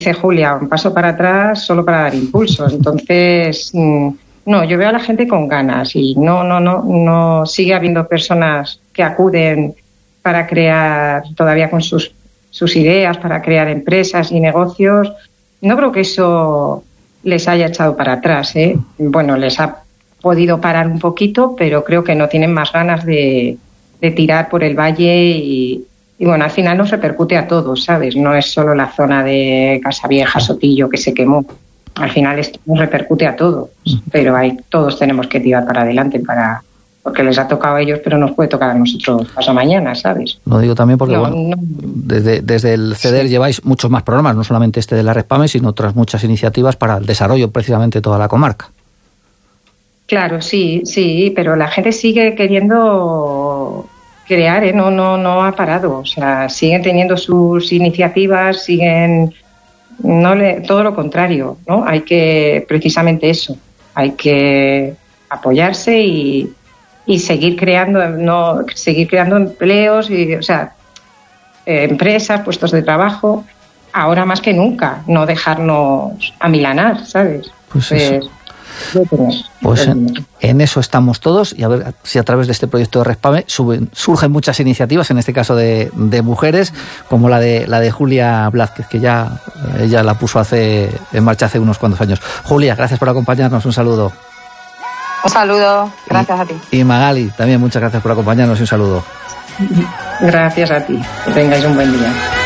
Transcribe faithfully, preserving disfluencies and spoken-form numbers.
dice Julia, un paso para atrás solo para dar impulsos. Entonces, no, yo veo a la gente con ganas y no, no, no, no sigue habiendo personas que acuden para crear todavía con sus, sus ideas, para crear empresas y negocios. No creo que eso les haya echado para atrás, ¿eh? Bueno, les ha podido parar un poquito, pero creo que no tienen más ganas de, de tirar por el valle y, y bueno, al final nos repercute a todos, ¿sabes? No es solo la zona de Casavieja, Sotillo que se quemó. Al final esto nos repercute a todos, pero hay, todos tenemos que tirar para adelante para porque les ha tocado a ellos, pero nos puede tocar a nosotros pasado mañana, ¿sabes? Lo digo también porque, no, bueno, no. Desde, desde el C E D E R Sí. lleváis muchos más programas, no solamente este de la Respame, sino otras muchas iniciativas para el desarrollo precisamente de toda la comarca. Claro, sí, sí, pero la gente sigue queriendo crear, ¿eh? No, no, no ha parado. O sea, siguen teniendo sus iniciativas, siguen, no le, todo lo contrario, ¿no? Hay que, precisamente eso, hay que apoyarse y, y seguir creando, no, seguir creando empleos y, o sea, eh, empresas, puestos de trabajo, ahora más que nunca, no dejarnos amilanar, ¿sabes? Pues eso. Pues, Pues en, en eso estamos todos y a ver si a través de este proyecto de Respame suben, surgen muchas iniciativas, en este caso de, de mujeres, como la de la de Julia Blázquez, que ya ella la puso hace en marcha hace unos cuantos años. Julia, gracias por acompañarnos, un saludo. Un saludo, gracias y, a ti. Y Magali, también muchas gracias por acompañarnos y un saludo. Gracias a ti, que tengáis un buen día.